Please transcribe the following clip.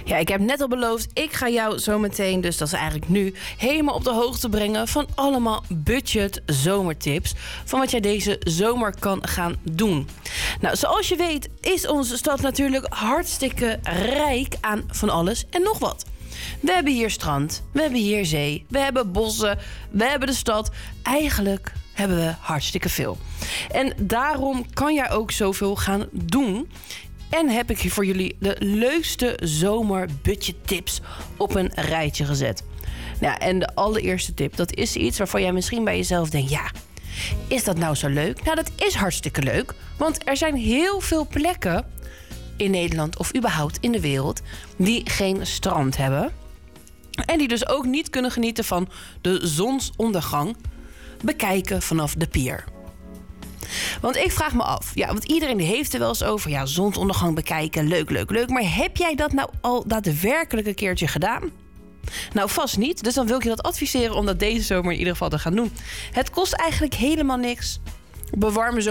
Ja, ik heb net al beloofd, ik ga jou zometeen, dus dat is eigenlijk nu, helemaal op de hoogte brengen van allemaal budget zomertips van wat jij deze zomer kan gaan doen. Nou, zoals je weet is onze stad natuurlijk hartstikke rijk aan van alles en nog wat. We hebben hier strand, we hebben hier zee, we hebben bossen, we hebben de stad. Eigenlijk hebben we hartstikke veel. En daarom kan jij ook zoveel gaan doen. En heb ik hier voor jullie de leukste zomerbudgettips op een rijtje gezet. Nou, en de allereerste tip, dat is iets waarvan jij misschien bij jezelf denkt... ja, is dat nou zo leuk? Nou, dat is hartstikke leuk. Want er zijn heel veel plekken in Nederland of überhaupt in de wereld die geen strand hebben. En die dus ook niet kunnen genieten van de zonsondergang bekijken vanaf de pier. Want ik vraag me af, ja, want iedereen heeft er wel eens over... ja, zonsondergang bekijken, leuk. Maar heb jij dat nou al daadwerkelijk een keertje gedaan? Nou, vast niet. Dus dan wil ik je dat adviseren om dat deze zomer in ieder geval te gaan doen. Het kost eigenlijk helemaal niks. Bewarmen zo